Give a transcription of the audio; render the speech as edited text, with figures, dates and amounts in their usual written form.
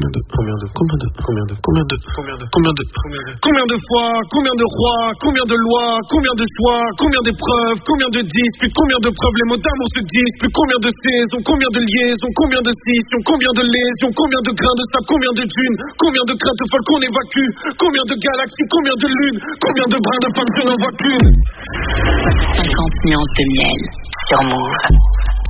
combien de rois, combien de lois, combien de choix, combien d'épreuves, combien de disputes, combien de preuves, les mots d'amour se disputent, combien de saisons, combien de liaisons, combien de scissions, combien de lésions, combien de grains de sable, combien de dunes, combien de craintes folles qu'on évacue, combien de galaxies, combien de lunes, combien de brins de femme je n'en vois qu'une. 50 nuances de miel sur Move.